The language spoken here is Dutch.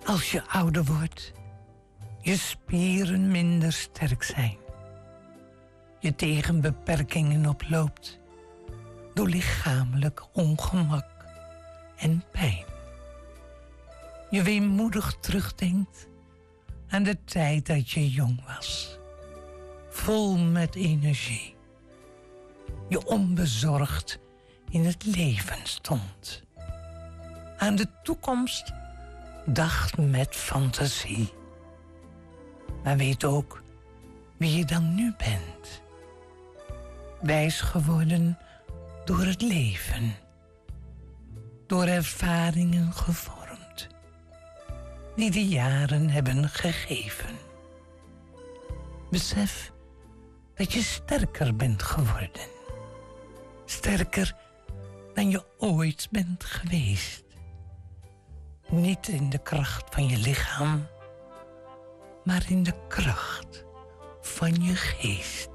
Als je ouder wordt, je spieren minder sterk zijn. Je tegen beperkingen oploopt door lichamelijk ongemak en pijn. Je weemoedig terugdenkt aan de tijd dat je jong was, vol met energie. Je onbezorgd in het leven stond. Aan de toekomst dacht met fantasie. Maar weet ook wie je dan nu bent. Wijs geworden door het leven. Door ervaringen gevormd. Die de jaren hebben gegeven. Besef dat je sterker bent geworden. Sterker dan je ooit bent geweest. Niet in de kracht van je lichaam, maar in de kracht van je geest.